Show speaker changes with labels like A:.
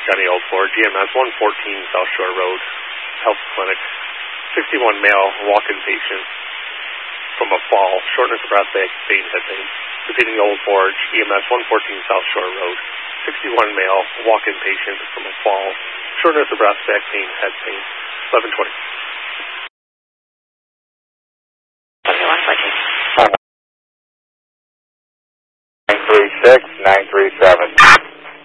A: Johnny Old Forge, EMS 114 South Shore Road, Health Clinic. 61 male walk-in patient from a fall, shortness of breath, back pain, head pain. Repeating Old Forge, EMS 114 South Shore Road. 61 male walk-in patient from a fall, shortness of breath, back pain, head pain. 11:20.